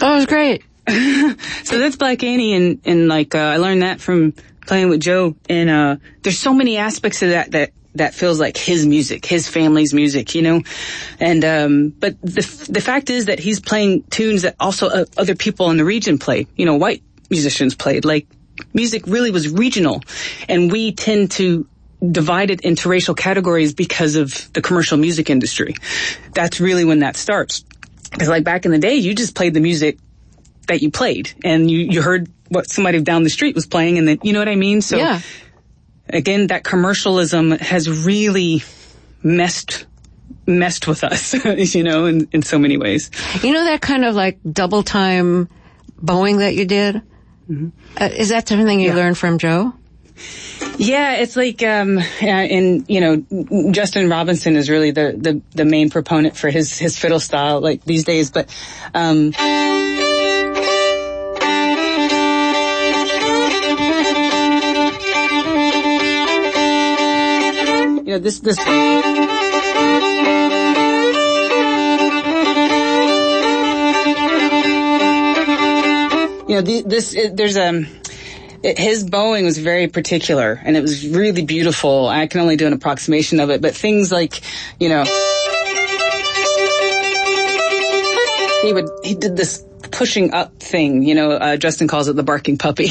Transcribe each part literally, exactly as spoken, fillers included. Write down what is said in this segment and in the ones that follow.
Oh, it was great. So that's Black Annie, and, and like, uh, I learned that from playing with Joe, and, uh, there's so many aspects of that that, that feels like his music, his family's music, you know? And, um, but the, the fact is that he's playing tunes that also uh, other people in the region play, you know, white musicians played. Like, music really was regional, and we tend to divide it into racial categories because of the commercial music industry. That's really when that starts. Because like back in the day, you just played the music that you played, and you, you heard what somebody down the street was playing, and then, you know what I mean? So yeah. Again, that commercialism has really messed messed with us, you know, in, in so many ways. You know that kind of like double time bowing that you did? Mm-hmm. Uh, is that something you yeah. learned from Joe? Yeah, it's like, um, and, you know, Justin Robinson is really the, the, the main proponent for his, his fiddle style, like, these days, but, um, you know, this, this, you know, the, this, it, there's, um, It, his bowing was very particular, and it was really beautiful. I can only do an approximation of it, but things like, you know, he would, he did this pushing up thing, you know, uh, Justin calls it the barking puppy.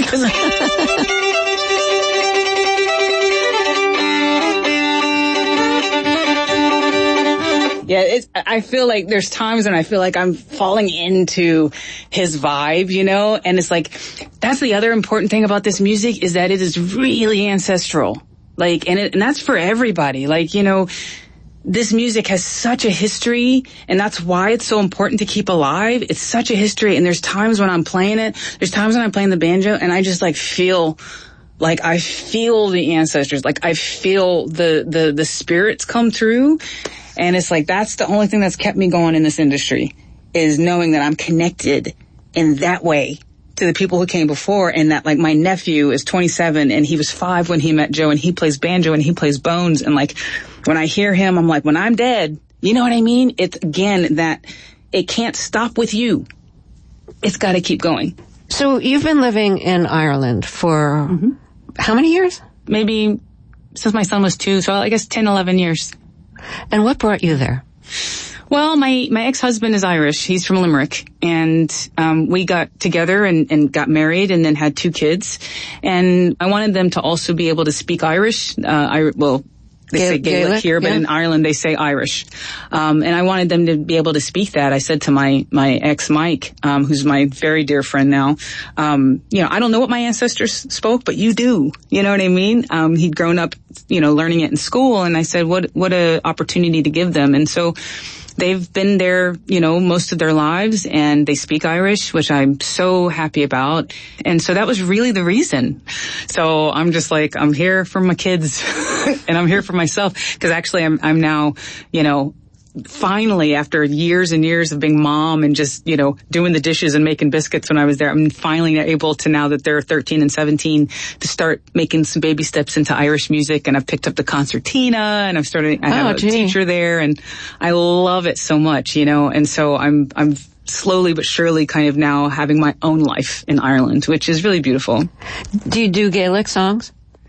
Yeah, it's, I feel like there's times when I feel like I'm falling into his vibe, you know, and it's like, that's the other important thing about this music, is that it is really ancestral. Like, and it, and that's for everybody. Like, you know, this music has such a history, and that's why it's so important to keep alive. It's such a history, and there's times when I'm playing it, there's times when I'm playing the banjo, and I just like feel, like I feel the ancestors, like I feel the, the, the spirits come through. And it's like, that's the only thing that's kept me going in this industry, is knowing that I'm connected in that way to the people who came before, and that, like, my nephew is twenty-seven, and he was five when he met Joe, and he plays banjo, and he plays bones, and, like, when I hear him, I'm like, when I'm dead, you know what I mean? It's, again, that it can't stop with you. It's got to keep going. So you've been living in Ireland for mm-hmm. how many years? Maybe since my son was two, so I guess ten, eleven years. And what brought you there? Well, my, my ex-husband is Irish. He's from Limerick. And um, we got together and, and got married and then had two kids. And I wanted them to also be able to speak Irish. Uh, I, well, they Gael- say Gaelic, Gaelic here, but yeah. in Ireland they say Irish. Um, and I wanted them to be able to speak that. I said to my, my ex, Mike, um, who's my very dear friend now, um, you know, I don't know what my ancestors spoke, but you do. You know what I mean? Um, he'd grown up, you know, learning it in school, and I said, what, what a opportunity to give them. And so they've been there, you know, most of their lives, and they speak Irish, which I'm so happy about. And so that was really the reason. So I'm just like, I'm here for my kids and I'm here for myself, because actually I'm, I'm now, you know, finally, after years and years of being mom and just, you know, doing the dishes and making biscuits when I was there, I'm finally able to, now that they're thirteen and seventeen, to start making some baby steps into Irish music. And I've picked up the concertina, and I've started, I have oh, a gee. teacher there, and I love it so much, you know, and so I'm, I'm slowly but surely kind of now having my own life in Ireland, which is really beautiful. Do you do Gaelic songs?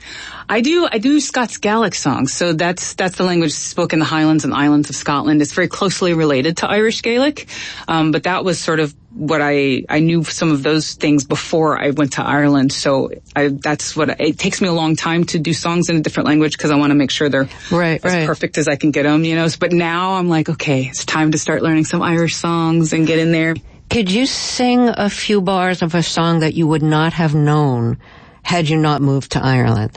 I do, I do Scots Gaelic songs. So that's, that's the language spoken in the Highlands and Islands of Scotland. It's very closely related to Irish Gaelic. Um, but that was sort of what I, I knew some of those things before I went to Ireland. So I, that's what, it takes me a long time to do songs in a different language, because I want to make sure they're right, as right. perfect as I can get them, you know. But now I'm like, okay, it's time to start learning some Irish songs and get in there. Could you sing a few bars of a song that you would not have known had you not moved to Ireland?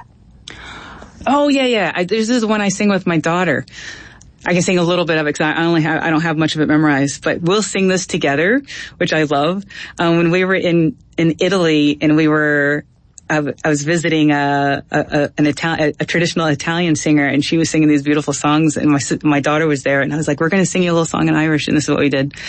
Oh, yeah, yeah. I, this is one I sing with my daughter. I can sing a little bit of it, because I only have, I don't have much of it memorized, but we'll sing this together, which I love. Um, when we were in, in Italy, and we were, I, I was visiting a, a, an Italian, a traditional Italian singer, and she was singing these beautiful songs, and my, my daughter was there, and I was like, we're going to sing you a little song in Irish, and this is what we did.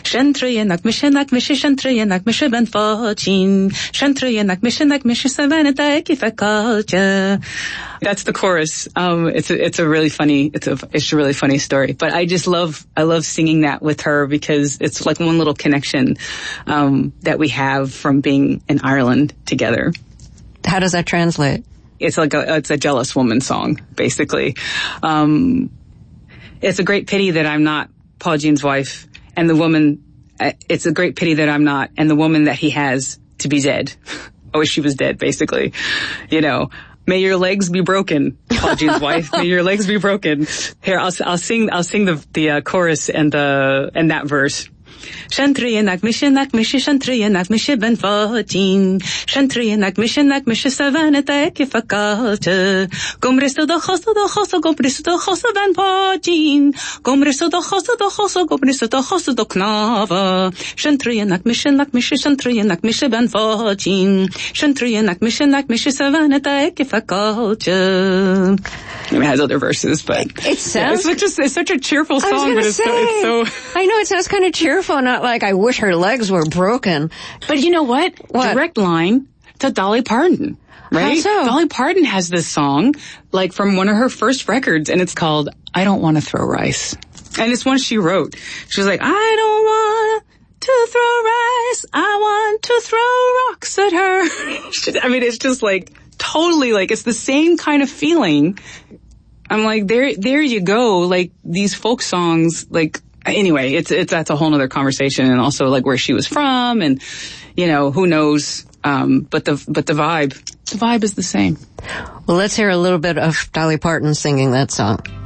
Shentrayanak mishanak mishishantrayanak mishaban fochin. Shentrayanak mishanak mishisavanata ekifakalcha. That's the chorus. Um, it's a, it's a really funny, it's a, it's a really funny story. But I just love, I love singing that with her because it's like one little connection, um, that we have from being in Ireland together. How does that translate? It's like a, it's a jealous woman song, basically. Um, it's a great pity that I'm not Paul Jean's wife and the woman, it's a great pity that I'm not, and the woman that he has to be dead. I wish she was dead, basically. You know. May your legs be broken, Paul Jean's wife. May your legs be broken. Here, I'll, I'll sing, I'll sing the, the uh, chorus and the, and that verse. Shantriyanak mishanak mishishantriyanak mishiban fochin. Shantriyanak mishanak mishisavanata ekifakalcha. Gomristo do chosto do chosto gomristo do chosto van fochin. Gomristo do chosto do chosto gomristo do chosto do knava. Shantriyanak mishanak mishishantriyanak mishiban fochin. Shantriyanak mishanak mishisavanata ekifakalcha. I mean, it has other verses, but it sounds yeah, it's such a it's such a cheerful song, but it's say, so, it's so I know it sounds kind of cheerful, not like I wish her legs were broken. But you know what? What? Direct line to Dolly Parton, right? How so? Dolly Parton has this song, like from one of her first records, and it's called "I Don't Want to Throw Rice," and it's one she wrote. She was like, "I don't want to throw rice, I want to throw rocks at her." I mean, it's just like totally like it's the same kind of feeling. I'm like, there, there you go. Like these folk songs, like, anyway, it's, it's, that's a whole nother conversation, and also like where she was from and, you know, who knows. Um, but the, but the vibe, the vibe is the same. Well, let's hear a little bit of Dolly Parton singing that song.